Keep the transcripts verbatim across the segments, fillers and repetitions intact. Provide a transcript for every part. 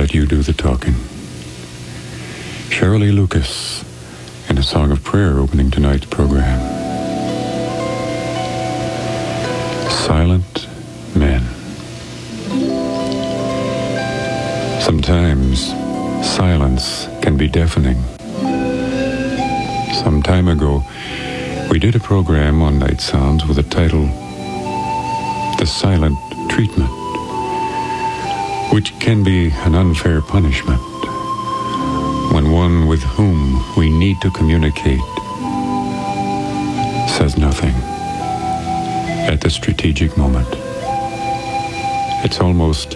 let you do the talking. Shirley Lucas in a song of prayer opening tonight's program. Silent Men. Sometimes silence can be deafening. Some time ago, we did a program on Night Sounds with the title The Silent Treatment, which can be an unfair punishment when one with whom we need to communicate says nothing at the strategic moment. It's almost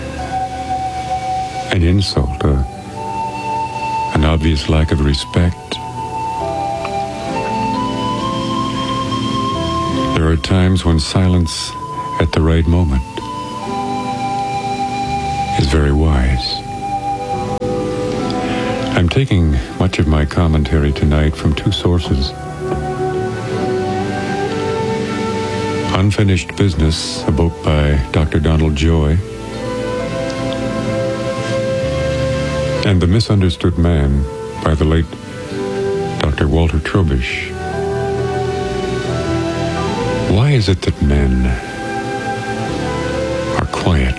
an insult, a, an obvious lack of respect. There are times when silence at the right moment is very wise. I'm taking much of my commentary tonight from two sources. Unfinished Business, a book by Doctor Donald Joy, and The Misunderstood Man by the late Doctor Walter Trobisch. Why is it that men are quiet?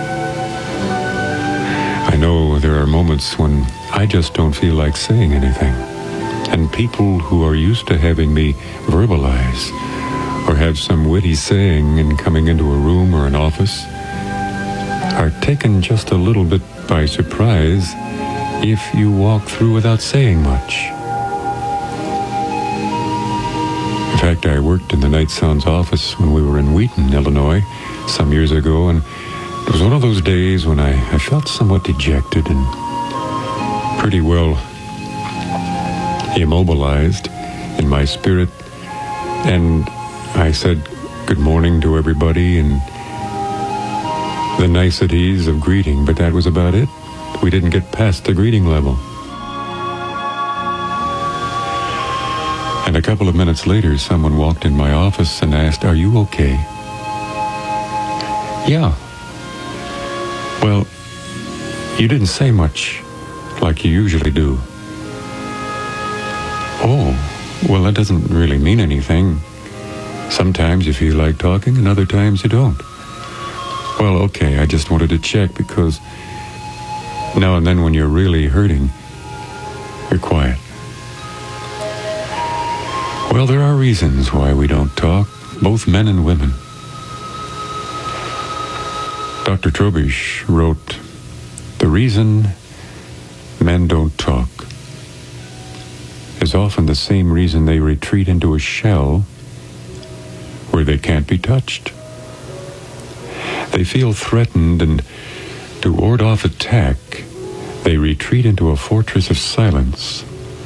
I know there are moments when I just don't feel like saying anything, and people who are used to having me verbalize or have some witty saying in coming into a room or an office are taken just a little bit by surprise if you walk through without saying much. In fact, I worked in the Night Sounds office when we were in Wheaton, Illinois, some years ago, and it was one of those days when I, I felt somewhat dejected and pretty well immobilized in my spirit, and I said good morning to everybody and the niceties of greeting, but that was about it. We didn't get past the greeting level. And a couple of minutes later, someone walked in my office and asked, "Are you okay?" "Yeah." "Well, you didn't say much like you usually do." "Oh, well, that doesn't really mean anything. Sometimes you feel like talking and other times you don't." "Well, okay, I just wanted to check because now and then when you're really hurting, you're quiet." Well, there are reasons why we don't talk, both men and women. Doctor Trobisch wrote, "The reason men don't talk is often the same reason they retreat into a shell where they can't be touched. They feel threatened, and to ward off attack, they retreat into a fortress of silence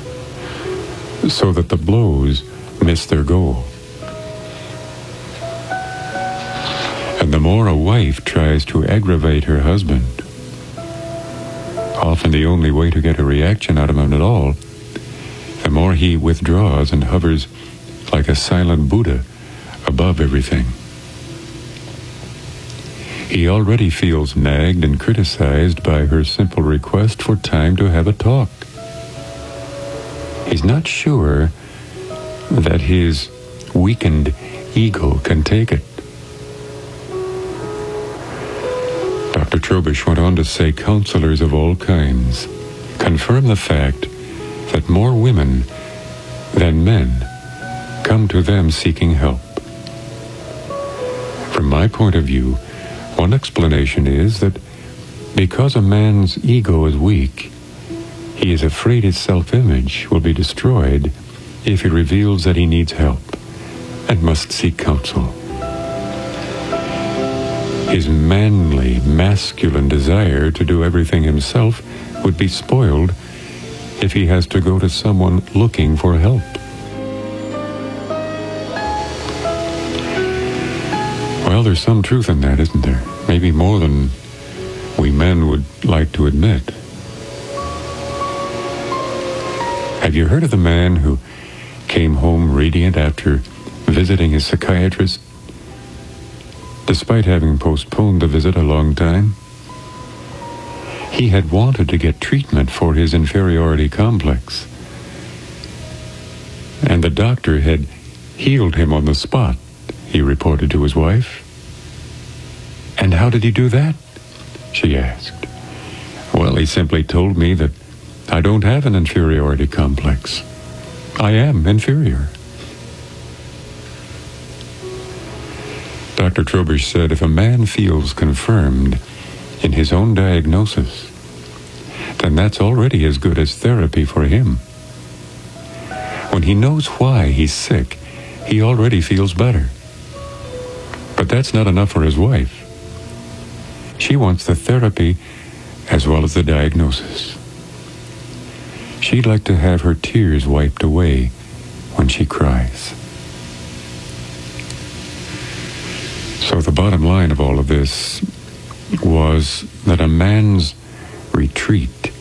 so that the blows miss their goal. And the more a wife tries to aggravate her husband, often the only way to get a reaction out of him at all, the more he withdraws and hovers like a silent Buddha above everything. He already feels nagged and criticized by her simple request for time to have a talk. He's not sure that his weakened ego can take it. Doctor Trobisch went on to say counselors of all kinds confirm the fact that more women than men come to them seeking help. From my point of view, one explanation is that because a man's ego is weak, he is afraid his self-image will be destroyed if he reveals that he needs help and must seek counsel. His manly, masculine desire to do everything himself would be spoiled if he has to go to someone looking for help. Well, there's some truth in that, isn't there? Maybe more than we men would like to admit. Have you heard of the man who came home radiant after visiting his psychiatrist, despite having postponed the visit a long time? He had wanted to get treatment for his inferiority complex, and the doctor had healed him on the spot, he reported to his wife. "And how did he do that?" she asked. "Well, he simply told me that I don't have an inferiority complex. I am inferior." Doctor Trobisch said if a man feels confirmed in his own diagnosis, then that's already as good as therapy for him. When he knows why he's sick, he already feels better. But that's not enough for his wife. She wants the therapy as well as the diagnosis. She'd like to have her tears wiped away when she cries. So the bottom line of all of this was that a man's retreat